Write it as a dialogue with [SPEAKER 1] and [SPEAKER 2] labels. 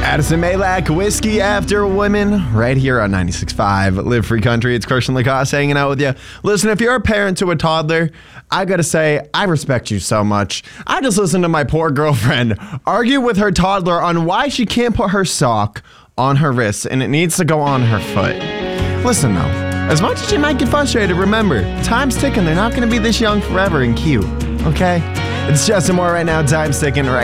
[SPEAKER 1] Addison Malak, Whiskey After Women, right here on 96.5 Live Free Country. It's Christian Lacoste hanging out with you. Listen, if you're a parent to a toddler, I gotta say, I respect you so much. I just listened to my poor girlfriend argue with her toddler on why she can't put her sock on her wrist and it needs to go on her foot. Listen though, as much as you might get frustrated, remember, time's ticking. They're not gonna be this young forever and cute, okay? It's Justin Moore right now, time's ticking right